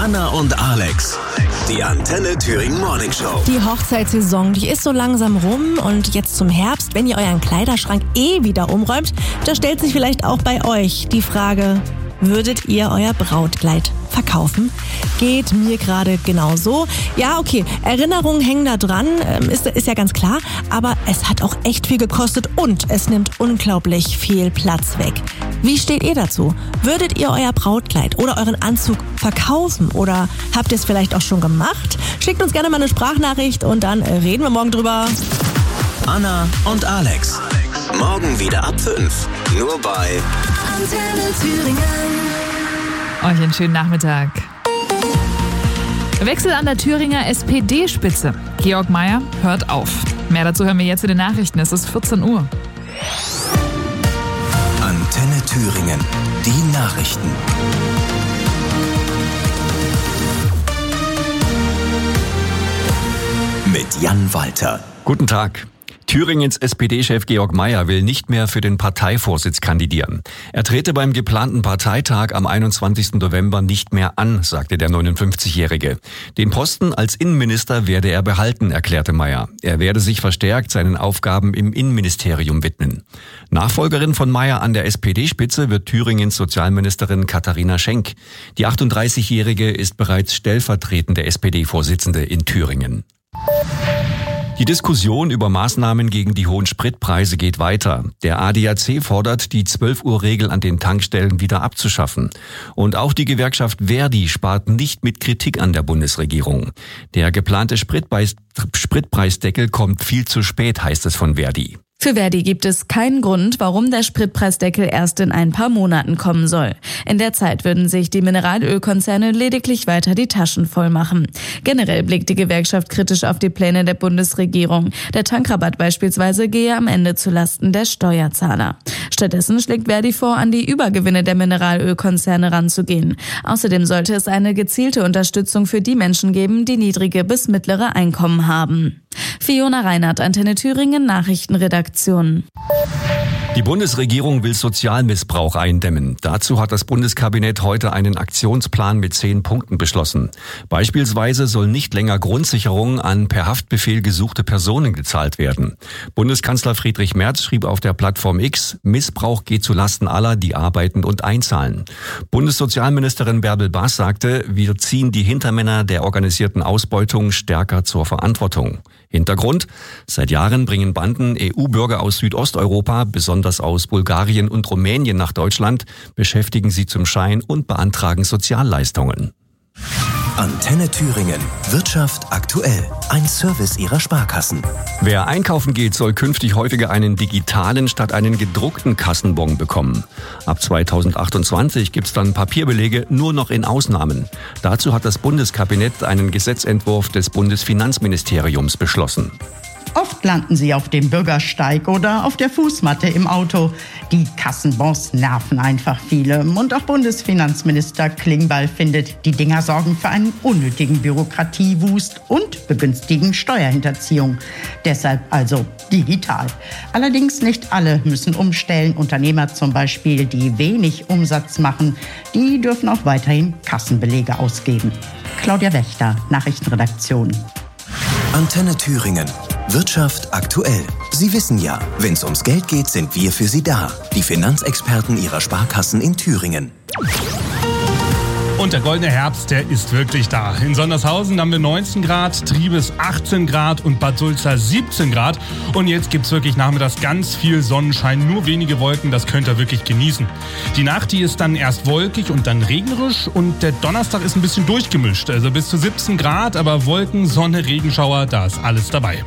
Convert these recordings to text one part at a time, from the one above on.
Anna und Alex. Die Antenne Thüringen Morning Show. Die Hochzeitssaison, die ist so langsam rum und jetzt zum Herbst, wenn ihr euren Kleiderschrank wieder umräumt, da stellt sich vielleicht auch bei euch die Frage, würdet ihr euer Brautkleid verkaufen? Geht mir gerade genauso. Ja, okay, Erinnerungen hängen da dran, ist ja ganz klar, aber es hat auch echt viel gekostet und es nimmt unglaublich viel Platz weg. Wie steht ihr dazu? Würdet ihr euer Brautkleid oder euren Anzug verkaufen oder habt ihr es vielleicht auch schon gemacht? Schickt uns gerne mal eine Sprachnachricht und dann reden wir morgen drüber. Anna und Alex. Morgen wieder ab 5. Nur bei Antenne Thüringen. Euch einen schönen Nachmittag. Wechsel an der Thüringer SPD-Spitze. Georg Maier hört auf. Mehr dazu hören wir jetzt in den Nachrichten. Es ist 14 Uhr. Antenne Thüringen. Die Nachrichten. Mit Jan Walter. Guten Tag. Thüringens SPD-Chef Georg Maier will nicht mehr für den Parteivorsitz kandidieren. Er trete beim geplanten Parteitag am 21. November nicht mehr an, sagte der 59-Jährige. Den Posten als Innenminister werde er behalten, erklärte Maier. Er werde sich verstärkt seinen Aufgaben im Innenministerium widmen. Nachfolgerin von Maier an der SPD-Spitze wird Thüringens Sozialministerin Katharina Schenk. Die 38-Jährige ist bereits stellvertretende SPD-Vorsitzende in Thüringen. Die Diskussion über Maßnahmen gegen die hohen Spritpreise geht weiter. Der ADAC fordert, die 12-Uhr-Regel an den Tankstellen wieder abzuschaffen. Und auch die Gewerkschaft Verdi spart nicht mit Kritik an der Bundesregierung. Der geplante Spritpreisdeckel kommt viel zu spät, heißt es von Verdi. Für Verdi gibt es keinen Grund, warum der Spritpreisdeckel erst in ein paar Monaten kommen soll. In der Zeit würden sich die Mineralölkonzerne lediglich weiter die Taschen voll machen. Generell blickt die Gewerkschaft kritisch auf die Pläne der Bundesregierung. Der Tankrabatt beispielsweise gehe am Ende zulasten der Steuerzahler. Stattdessen schlägt Verdi vor, an die Übergewinne der Mineralölkonzerne ranzugehen. Außerdem sollte es eine gezielte Unterstützung für die Menschen geben, die niedrige bis mittlere Einkommen haben. Fiona Reinhardt, Antenne Thüringen, Nachrichtenredaktion. Die Bundesregierung will Sozialmissbrauch eindämmen. Dazu hat das Bundeskabinett heute einen Aktionsplan mit 10 Punkten beschlossen. Beispielsweise soll nicht länger Grundsicherung an per Haftbefehl gesuchte Personen gezahlt werden. Bundeskanzler Friedrich Merz schrieb auf der Plattform X, Missbrauch geht zu Lasten aller, die arbeiten und einzahlen. Bundessozialministerin Bärbel Baas sagte, wir ziehen die Hintermänner der organisierten Ausbeutung stärker zur Verantwortung. Hintergrund: Seit Jahren bringen Banden EU-Bürger aus Südosteuropa, besonders aus Bulgarien und Rumänien, nach Deutschland, beschäftigen sie zum Schein und beantragen Sozialleistungen. Antenne Thüringen. Wirtschaft aktuell. Ein Service Ihrer Sparkassen. Wer einkaufen geht, soll künftig häufiger einen digitalen statt einen gedruckten Kassenbon bekommen. Ab 2028 gibt's dann Papierbelege nur noch in Ausnahmen. Dazu hat das Bundeskabinett einen Gesetzentwurf des Bundesfinanzministeriums beschlossen. Oft landen sie auf dem Bürgersteig oder auf der Fußmatte im Auto. Die Kassenbons nerven einfach viele. Und auch Bundesfinanzminister Klingbeil findet, die Dinger sorgen für einen unnötigen Bürokratiewust und begünstigen Steuerhinterziehung. Deshalb also digital. Allerdings nicht alle müssen umstellen. Unternehmer zum Beispiel, die wenig Umsatz machen, die dürfen auch weiterhin Kassenbelege ausgeben. Claudia Wächter, Nachrichtenredaktion. Antenne Thüringen. Wirtschaft aktuell. Sie wissen ja, wenn es ums Geld geht, sind wir für Sie da. Die Finanzexperten Ihrer Sparkassen in Thüringen. Und der goldene Herbst, der ist wirklich da. In Sondershausen haben wir 19 Grad, Triebes 18 Grad und Bad Sulza 17 Grad. Und jetzt gibt's wirklich nachmittags ganz viel Sonnenschein, nur wenige Wolken, das könnt ihr wirklich genießen. Die Nacht, die ist dann erst wolkig und dann regnerisch und der Donnerstag ist ein bisschen durchgemischt. Also bis zu 17 Grad, aber Wolken, Sonne, Regenschauer, da ist alles dabei.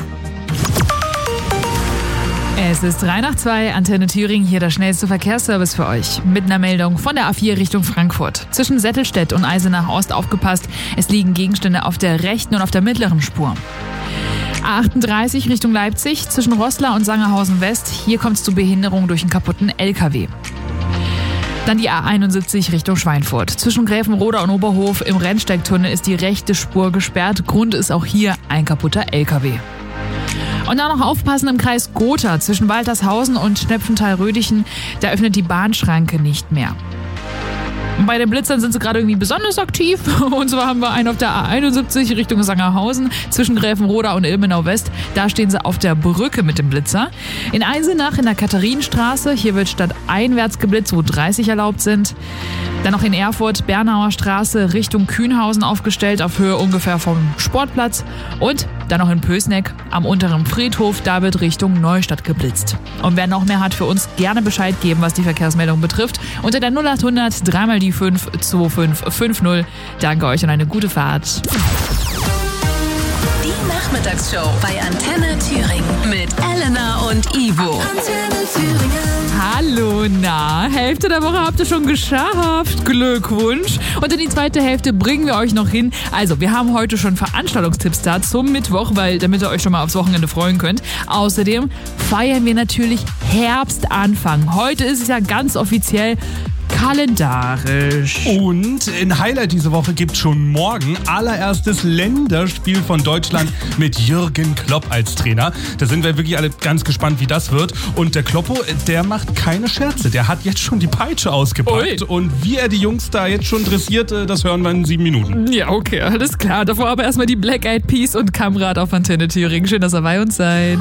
Es ist 3 nach 2, Antenne Thüringen, hier der schnellste Verkehrsservice für euch. Mit einer Meldung von der A4 Richtung Frankfurt. Zwischen Settelstedt und Eisenach Ost aufgepasst, es liegen Gegenstände auf der rechten und auf der mittleren Spur. A38 Richtung Leipzig, zwischen Roßla und Sangerhausen West, hier kommt es zu Behinderung durch einen kaputten LKW. Dann die A71 Richtung Schweinfurt. Zwischen Gräfenroda und Oberhof im Rennsteigtunnel ist die rechte Spur gesperrt. Grund ist auch hier ein kaputter LKW. Und dann noch aufpassen im Kreis Gotha zwischen Waltershausen und Schnepfenthal-Rödichen. Da öffnet die Bahnschranke nicht mehr. Und bei den Blitzern sind sie gerade irgendwie besonders aktiv. Und zwar haben wir einen auf der A71 Richtung Sangerhausen zwischen Gräfenroda und Ilmenau West. Da stehen sie auf der Brücke mit dem Blitzer. In Eisenach in der Katharinenstraße. Hier wird stadteinwärts geblitzt, wo 30 erlaubt sind. Dann noch in Erfurt, Bernauer Straße Richtung Kühnhausen aufgestellt, auf Höhe ungefähr vom Sportplatz. Und dann noch in Pößneck am unteren Friedhof, da wird Richtung Neustadt geblitzt. Und wer noch mehr hat, für uns gerne Bescheid geben, was die Verkehrsmeldung betrifft. Unter der 0800 3 mal die 5 2550. Danke euch und eine gute Fahrt. Die Nachmittagsshow bei Antenne Thüringen mit Elena und Ivo. Antenne Thüringen. Hallo, na, Hälfte der Woche habt ihr schon geschafft. Glückwunsch. Und in die zweite Hälfte bringen wir euch noch hin. Also, wir haben heute schon Veranstaltungstipps da zum Mittwoch, damit ihr euch schon mal aufs Wochenende freuen könnt. Außerdem feiern wir natürlich Herbstanfang. Heute ist es ja ganz offiziell kalendarisch. Und ein Highlight diese Woche gibt schon morgen allererstes Länderspiel von Deutschland mit Jürgen Klopp als Trainer. Da sind wir wirklich alle ganz gespannt, wie das wird. Und der Kloppo, der macht keine Scherze. Der hat jetzt schon die Peitsche ausgepackt. Ui. Und wie er die Jungs da jetzt schon dressiert, das hören wir in 7 Minuten. Ja, okay, alles klar. Davor aber erstmal die Black Eyed Peas und Kamrat auf Antenne Thüringen. Schön, dass ihr bei uns seid.